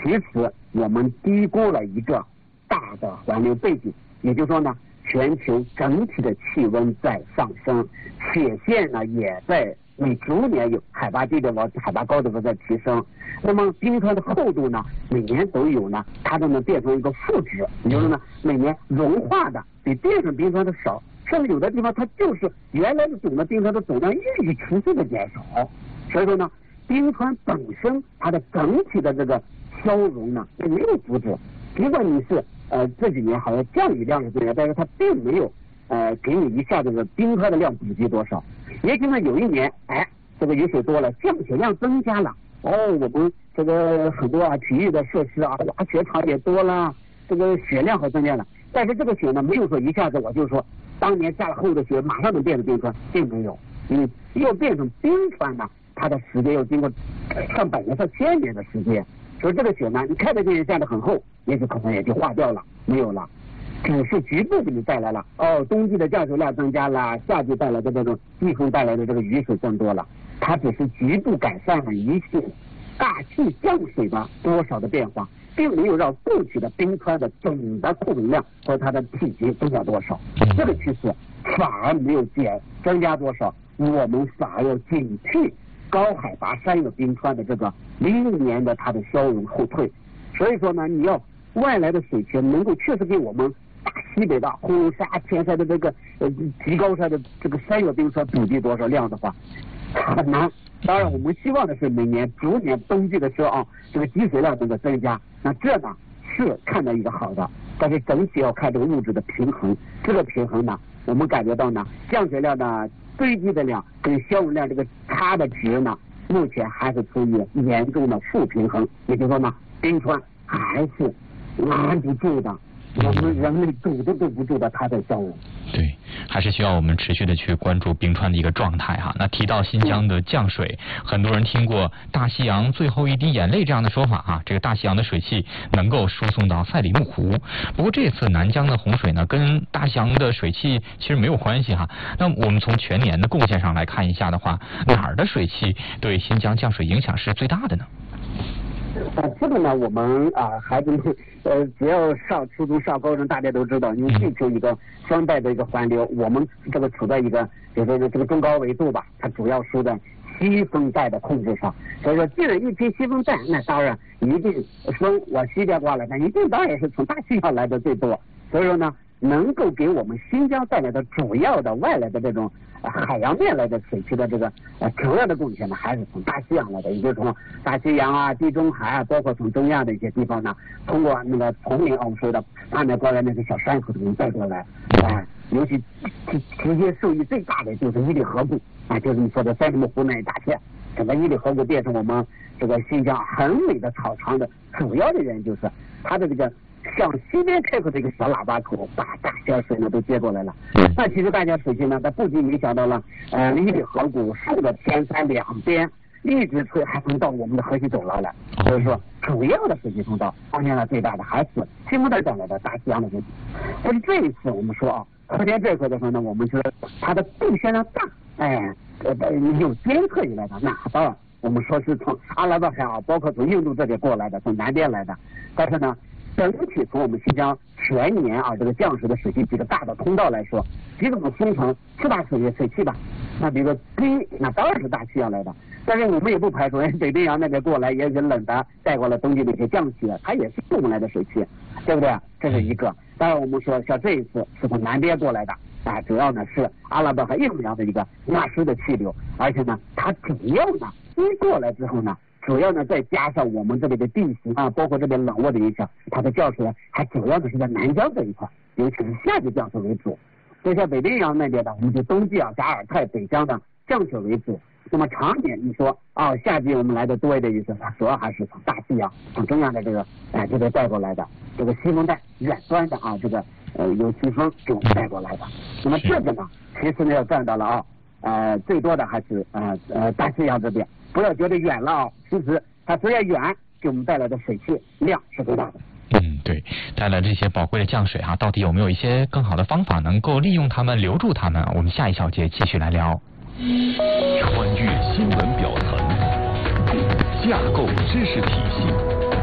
其实我们低估了一个大的环流背景，也就是说呢，全球整体的气温在上升，雪线呢也在逐年有海拔低的海拔高的在提升。那么冰川的厚度呢，每年都有呢，它都能变成一个负值，也就是呢，每年融化的比变成冰川的少，甚至有的地方它就是原来的总的冰川的总量日益持续的减少。所以说呢，冰川本身它的整体的这个消融呢也没有阻止，尽管你是这几年好像降雨量是这样，但是它并没有给你一下这个冰川的量补给多少。也许呢有一年这个雨水多了，降雪量增加了，我们这个很多体育的设施滑雪场也多了，这个雪量还增加了。但是这个雪呢没有说一下子我就说当年下了厚的雪马上能变成冰川，并没有。要变成冰川呢，它的时间要经过上百年上千年的时间。所以这个雪呢，你看得见下的很厚，也许可能也就化掉了，没有了，只是局部给你带来了冬季的降水量增加了，夏季带来的这种季风带来的这个雨水更多了，它只是局部改善了一些大气降水的多少的变化，并没有让固体的冰川的总的库存量和它的体积增加多少。这个趋势反而没有增加多少，我们反而要警惕高海拔山岳冰川的这个历年的它的消融后退。所以说呢，你要外来的水泉能够确实给我们大西北的红沙、天山的这个极高山的这个山岳冰川补给多少量的话，很难。当然我们希望的是每年逐年冬季的时候这个积水量能够增加，那这呢是看到一个好的，但是整体要看这个物质的平衡。这个平衡呢，我们感觉到呢，降雪量呢堆积的量跟消融量这个差的值呢，目前还是处于严重的负平衡，也就是说呢，冰川还是拦不住的，我们人类堵都堵不住的，它在消融。 对，还是需要我们持续的去关注冰川的一个状态哈。那提到新疆的降水，很多人听过大西洋最后一滴眼泪这样的说法啊，这个大西洋的水汽能够输送到赛里木湖。不过这次南疆的洪水呢，跟大西洋的水汽其实没有关系哈。那我们从全年的贡献上来看一下的话，哪儿的水汽对新疆降水影响是最大的呢？ 这个呢，我们孩子们只要上初中上高中，大家都知道，因为地球一个双带的一个环流，我们这个处在一个就是这个中高纬度吧，它主要输在西风带的控制上。所以说，既然一批西风带，那当然一定风往西边刮来，那一定当然是从大西洋来的最多。所以说呢，能够给我们新疆带来的主要的外来的这种海洋面来的水汽的这个主要的贡献呢，还是从大西洋来的，也就是从大西洋地中海包括从中亚的一些地方呢，通过那个丛林我们说的上面过来那个小山口给带过来尤其直接受益最大的就是伊犁河谷就是你说的赛里木湖那一大片，整个伊犁河谷变成我们这个新疆很美的草场的主要的原因就是它的这个向西边开口这个小喇叭口，把大西洋水呢都接过来了。那其实大家水汽呢，它不仅影响到了伊犁河谷顺着天山两边一直吹，还能到我们的河西走廊来。所以说，主要的水汽通道贡献了最大的还是西风带带来的大西洋的水汽。但是这一次我们说和田这块的时候呢，我们觉得它的贡献量大，有监测以来的，那当然我们说是从阿拉伯海包括从印度这里过来的，从南边来的，但是呢。整体从我们新疆全年这个降水的水汽几个大的通道来说，几种分成四大水汽吧。那比如说低，那当然是大西洋来的，但是我们也不排除北冰洋那边过来也是冷的，带过来冬季的一些降雪，它也是我们来的水汽，对不对？这是一个。当然我们说像这一次是从南边过来的主要呢是阿拉伯和印度洋的一个纳湿的气流，而且呢它主要呢一过来之后呢。主要呢，再加上我们这里的地形包括这边冷漠的影响，它的降水还主要的是在南疆这一块，尤其是夏季降水为主。就像北冰洋那边的，我们就冬季加尔泰、北疆的降雪为主。那么长点，你说夏季我们来的多一点意思，它主要还是从大西洋、从中央的这个这个带过来的，这个西风带远端的这个有西风给我们带过来的。那么这个呢，其实呢要占到了最多的还是大西洋这边。不要觉得远了其实它虽然远，给我们带来的水汽量是最大的。 对，带来这些宝贵的降水到底有没有一些更好的方法能够利用它们、留住它们？我们下一小节继续来聊。 穿越新闻表层，架构知识体系。